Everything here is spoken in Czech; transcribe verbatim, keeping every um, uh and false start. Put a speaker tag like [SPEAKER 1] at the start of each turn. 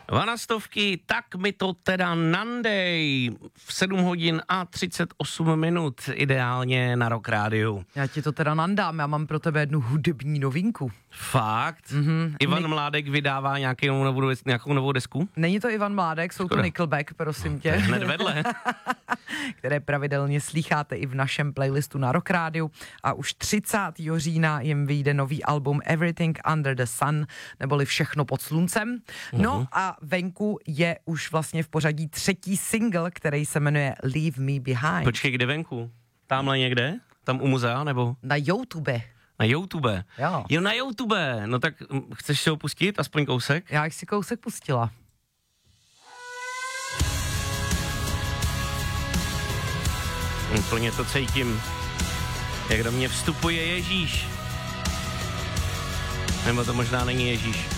[SPEAKER 1] Vanastovky, tak mi to teda nandej. V sedm hodin a třicet osm minut, ideálně na Rock Rádiu.
[SPEAKER 2] Já ti to teda nandám, já mám pro tebe jednu hudební novinku.
[SPEAKER 1] Fakt?
[SPEAKER 2] Mm-hmm.
[SPEAKER 1] Ivan
[SPEAKER 2] Ni-
[SPEAKER 1] Mládek vydává nějakou novou, nějakou novou desku?
[SPEAKER 2] Není to Ivan Mládek, jsou
[SPEAKER 1] Škoda.
[SPEAKER 2] to Nickelback, prosím
[SPEAKER 1] No,
[SPEAKER 2] tě.
[SPEAKER 1] hned vedle.
[SPEAKER 2] Které pravidelně slýcháte i v našem playlistu na Rock Rádiu. A už třicátého října jim vyjde nový album Everything Under the Sun, neboli Všechno pod sluncem. No
[SPEAKER 1] Uhum.
[SPEAKER 2] a venku je už vlastně v pořadí třetí single, který se jmenuje Leave Me Behind.
[SPEAKER 1] Počkej, kde venku? Tamhle někde? Tam u muzea, nebo?
[SPEAKER 2] Na YouTube.
[SPEAKER 1] Na YouTube.
[SPEAKER 2] Jo.
[SPEAKER 1] Jo, na YouTube. No tak hm, chceš si ho pustit, aspoň kousek?
[SPEAKER 2] Já si kousek pustila.
[SPEAKER 1] Úplně to cítím, jak do mě vstupuje Ježíš. Nebo to možná není Ježíš.